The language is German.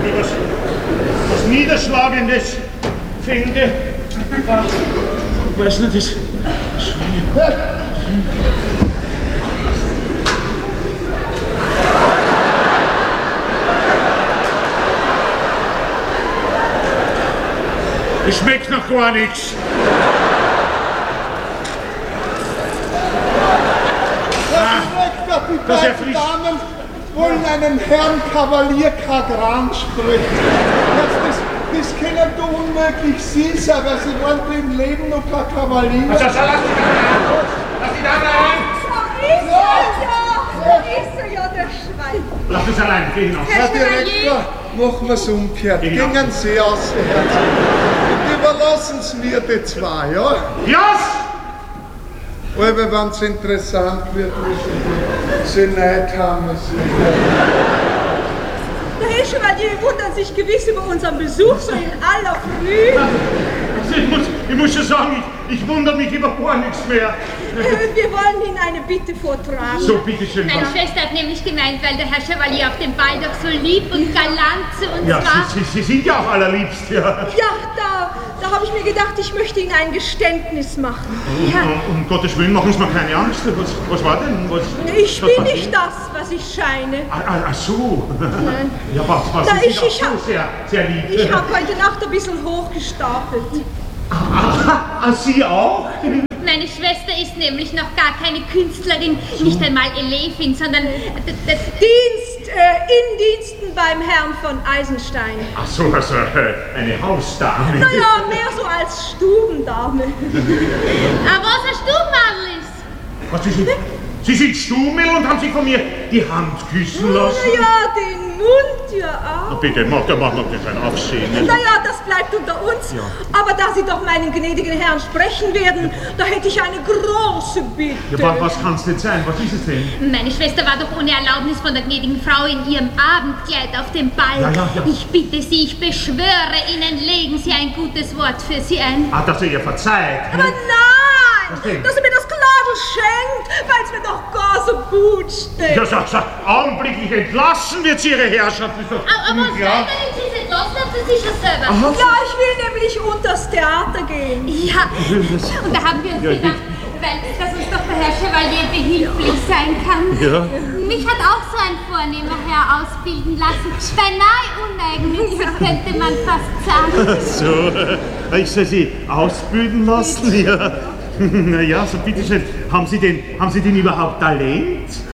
was Niederschlagendes finde. Ich weiß nicht, das es schmeckt noch gar nichts. Die beiden Damen wollen einen Herrn Kavalier Kagran sprechen. Das können doch unmöglich Sie sein, weil Sie waren im Leben noch kein Kavalier. Also, lass die Dame rein! Da ist er ja, der Schwein. Lass uns allein, geh hinaus. Herr Direktor, machen wir es umgekehrt. Gingen Sie aus, Herr. Und überlassen Sie mir die zwei, ja? Yes! Aber wenn es interessant wird, müssen Sie nicht haben. Der Herr Chevalier wundert sich gewiss über unseren Besuch so in aller Früh. Also ich muss schon sagen, ich wundere mich über gar nichts mehr. Wir wollen Ihnen eine Bitte vortragen. So, bitteschön. Meine Schwester hat nämlich gemeint, weil der Herr Chevalier auf dem Ball doch so lieb und galant zu uns war. Sie sind ja auch allerliebst, ja. Ja, da habe ich mir gedacht, ich möchte Ihnen ein Geständnis machen. Ja. Um Gottes Willen, machen Sie mir keine Angst. Was war denn? Ich bin nicht das, was ich scheine. Ach so. Nein. Ja, was Da Sie ich- sind ich auch hab- so sehr lieb. Ich habe heute Nacht ein bisschen hochgestapelt. Sie auch? Meine Schwester ist nämlich noch gar keine Künstlerin, nicht einmal Elefin, sondern In Diensten beim Herrn von Eisenstein. Ach so, also eine Hausdame. Naja, mehr so als Stubendame. Aber was ein Stubenmadel ist. Was, Sie sind Stummel und haben sich von mir die Hand küssen lassen? Ja, den Mund ja auch. Bitte, mach doch kein Aufsehen. Naja, das bleibt unter uns. Ja. Aber da Sie doch meinen gnädigen Herrn sprechen werden, da hätte ich eine große Bitte. Ja, was kann es denn sein? Was ist es denn? Meine Schwester war doch ohne Erlaubnis von der gnädigen Frau in ihrem Abendkleid auf dem Ball. Ja. Ich bitte Sie, ich beschwöre Ihnen, legen Sie ein gutes Wort für sie ein. Ah, dass er ihr verzeiht. Aber nein! Dass er mir das Kleidel schenkt, weil es mir doch gar so gut steht. Ja, sag, augenblicklich entlassen wird sie ihre Herrschaft. Ist doch Aber was unglaublich. wenn Sie es entlassen hat, für sich schon selber? Ja, ich will nämlich unters Theater gehen. Ja, und da haben wir uns gedacht, dass uns doch der Herr Chevalier behilflich sein kann. Ja. Mich hat auch so ein vornehmer Herr ausbilden lassen. Beinahe uneigennützig, könnte man fast sagen. So, ich soll Sie ausbilden lassen, ja. Na ja, so bitteschön, haben Sie denn überhaupt Talent?